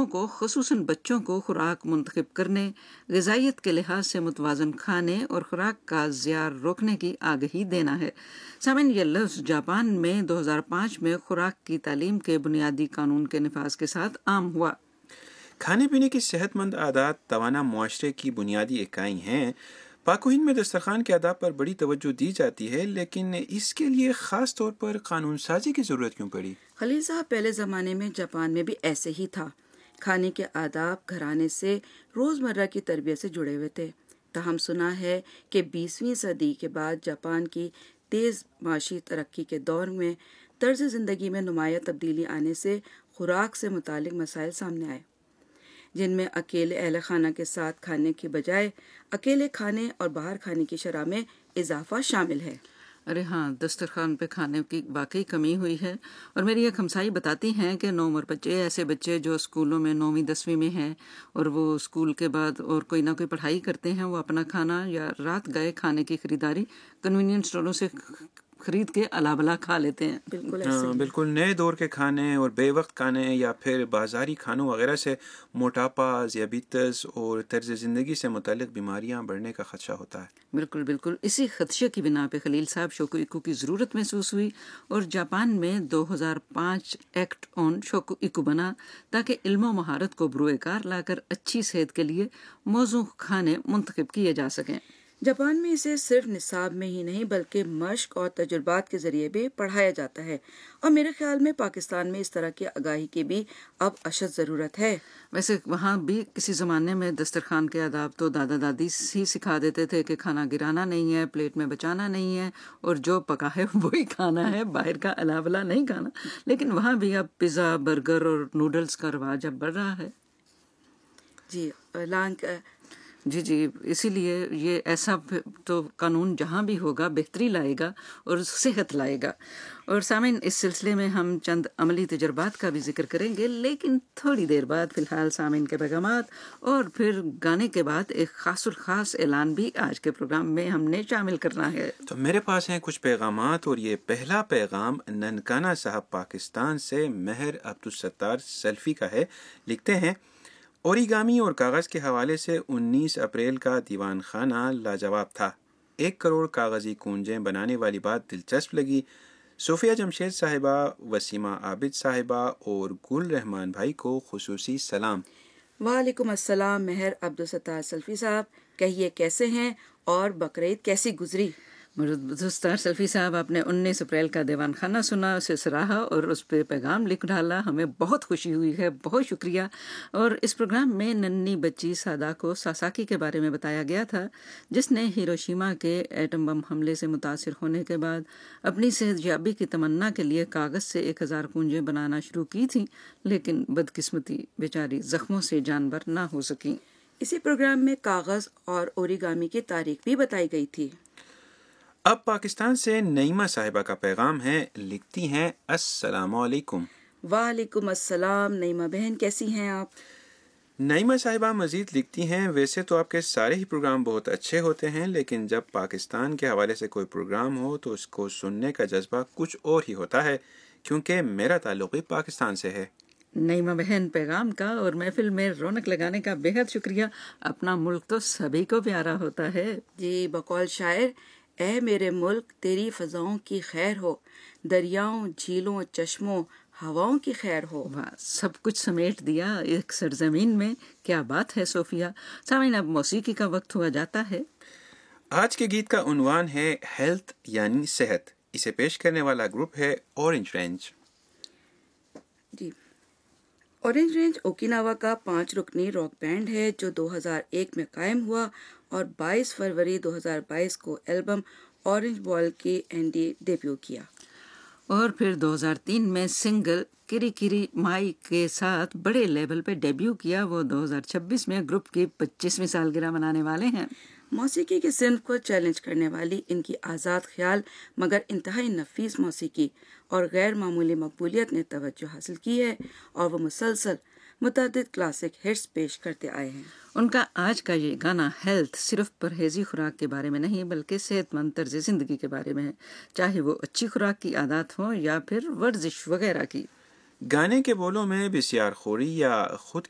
لوگوں کو خصوصاً بچوں کو خوراک منتخب کرنے، غذائیت کے لحاظ سے متوازن کھانے اور خوراک کا ضیاع روکنے کی آگہی دینا ہے۔ سامعین، یہ لفظ جاپان میں 2005 میں خوراک کی تعلیم کے بنیادی قانون کے نفاذ کے ساتھ عام ہوا۔ کھانے پینے کی صحت مند عادات توانا معاشرے کی بنیادی اکائی ہیں۔ پاک و ہند میں دسترخوان کے آداب پر بڑی توجہ دی جاتی ہے، لیکن اس کے لیے خاص طور پر قانون سازی کی ضرورت کیوں پڑی؟ خلیل صاحب، پہلے زمانے میں جاپان میں بھی ایسے ہی تھا۔ کھانے کے آداب گھرانے سے روزمرہ کی تربیت سے جڑے ہوئے تھے۔ تاہم سنا ہے کہ 20ویں صدی کے بعد جاپان کی تیز معاشی ترقی کے دور میں طرز زندگی میں نمایاں تبدیلی آنے سے خوراک سے متعلق مسائل سامنے آئے، جن میں اکیلے اہل خانہ کے ساتھ کھانے کی بجائے اکیلے کھانے اور باہر کھانے کی شرح میں اضافہ شامل ہے۔ ارے ہاں، دسترخوان پہ کھانے کی واقعی کمی ہوئی ہے، اور میری ایک ہمسائی بتاتی ہیں کہ نوعمر بچے، ایسے بچے جو اسکولوں میں 9ویں 10ویں میں ہیں اور وہ اسکول کے بعد اور کوئی نہ کوئی پڑھائی کرتے ہیں، وہ اپنا کھانا یا رات گئے کھانے کی خریداری کنوینئنس اسٹوروں سے خرید کے الا بلا کھا لیتے ہیں۔ بالکل ایسے ہی۔ بالکل نئے دور کے کھانے اور بے وقت کھانے یا پھر بازاری کھانوں وغیرہ سے موٹاپا، ذیابیطس اور طرز زندگی سے متعلق بیماریاں بڑھنے کا خدشہ ہوتا ہے۔ بالکل بالکل، اسی خدشے کی بنا پہ خلیل صاحب شوکو ایکو کی ضرورت محسوس ہوئی اور جاپان میں 2005 ایکٹ آن شوکو ایکو بنا، تاکہ علم و مہارت کو بروئے کار لا کر اچھی صحت کے لیے موزوں کھانے منتخب کیے جا سکیں۔ جاپان میں اسے صرف نصاب میں ہی نہیں بلکہ مشق اور تجربات کے ذریعے بھی پڑھایا جاتا ہے، اور میرے خیال میں پاکستان میں اس طرح کی آگاہی کی بھی اب اشد ضرورت ہے۔ ویسے وہاں بھی کسی زمانے میں دسترخوان کے آداب تو دادا دادی ہی سکھا دیتے تھے کہ کھانا گرانا نہیں ہے، پلیٹ میں بچانا نہیں ہے، اور جو پکا ہے وہی کھانا ہے، باہر کا الا بلا نہیں کھانا۔ لیکن وہاں بھی اب پیزا، برگر اور نوڈلز کا رواج اب بڑھ رہا ہے۔ جی جی، اسی لیے یہ ایسا تو قانون جہاں بھی ہوگا بہتری لائے گا اور صحت لائے گا۔ اور سامعین، اس سلسلے میں ہم چند عملی تجربات کا بھی ذکر کریں گے، لیکن تھوڑی دیر بعد۔ فی الحال سامعین کے پیغامات اور پھر گانے کے بعد ایک خاص الخاص اعلان بھی آج کے پروگرام میں ہم نے شامل کرنا ہے۔ تو میرے پاس ہیں کچھ پیغامات، اور یہ پہلا پیغام ننکانہ صاحب پاکستان سے مہر عبدالستار سیلفی کا ہے۔ لکھتے ہیں، اوریگامی اور کاغذ کے حوالے سے 19 اپریل کا دیوان خانہ لاجواب تھا۔ 1 کروڑ کاغذی کونجیں بنانے والی بات دلچسپ لگی۔ صوفیہ جمشید صاحبہ، وسیمہ عابد صاحبہ اور گل رحمان بھائی کو خصوصی سلام۔ وعلیکم السلام مہر عبدالستار سلفی صاحب، کہیے کیسے ہیں اور بقرعید کیسی گزری؟ عبدالستار سلفی صاحب، آپ نے 19 اپریل کا دیوان خانہ سنا، اسے سراہا اور اس پہ پیغام لکھ ڈالا، ہمیں بہت خوشی ہوئی ہے، بہت شکریہ۔ اور اس پروگرام میں ننھی بچی سادا کو ساساکی کے بارے میں بتایا گیا تھا، جس نے ہیروشیما کے ایٹم بم حملے سے متاثر ہونے کے بعد اپنی صحت یابی کی تمنا کے لیے کاغذ سے 1000 کونجیں بنانا شروع کی تھیں، لیکن بدقسمتی بیچاری زخموں سے جانبر نہ ہو سکیں۔ اسی پروگرام میں کاغذ اور اوریگامی کی تاریخ بھی بتائی گئی تھی۔ اب پاکستان سے نعیمہ صاحبہ کا پیغام ہے۔ لکھتی ہیں، السلام علیکم۔ وعلیکم السلام نعیمہ بہن، کیسی ہیں آپ؟ نعیمہ صاحبہ مزید لکھتی ہیں، ویسے تو آپ کے سارے ہی پروگرام بہت اچھے ہوتے ہیں، لیکن جب پاکستان کے حوالے سے کوئی پروگرام ہو تو اس کو سننے کا جذبہ کچھ اور ہی ہوتا ہے، کیونکہ میرا تعلق بھی پاکستان سے ہے۔ نعیمہ بہن، پیغام کا اور محفل میں رونق لگانے کا بے حد شکریہ۔ اپنا ملک تو سبھی کو پیارا ہوتا ہے۔ جی، بقول شاعر، اے میرے ملک تیری فضاؤں کی خیر ہو، دریاؤں، جھیلوں، چشموں، ہواؤں کی خیر ہو۔ سب کچھ سمیٹ دیا ایک سرزمین میں، کیا بات ہے صوفیہ۔ سامعین، اب موسیقی کا وقت ہوا جاتا ہے۔ آج کے گیت کا عنوان ہے ہیلتھ یعنی صحت۔ اسے پیش کرنے والا گروپ ہے اورنج رینج۔ جی، اورنج رینج اوکیناوا کا 5 رکنی راک بینڈ ہے جو 2001 میں قائم ہوا اور 22 فروری 2022 کو البم اورنج بال کی اینڈی ڈیبیو کیا، اور پھر 2003 میں سنگل کری کری مائی کے ساتھ بڑے لیبل پہ ڈیبیو کیا۔ وہ 2026 میں گروپ کی 25ویں سالگرہ منانے والے ہیں۔ موسیقی کے صنف کو چیلنج کرنے والی ان کی آزاد خیال مگر انتہائی نفیس موسیقی اور غیر معمولی مقبولیت نے توجہ حاصل کی ہے، اور وہ مسلسل متعدد کلاسک ہٹس پیش کرتے آئے ہیں۔ ان کا آج کا یہ گانا ہیلتھ صرف پرہیزی خوراک کے بارے میں نہیں بلکہ صحت مند طرز زندگی کے بارے میں ہے، چاہے وہ اچھی خوراک کی عادات ہوں یا پھر ورزش وغیرہ کی۔ گانے کے بولوں میں بسیار خوری یا خود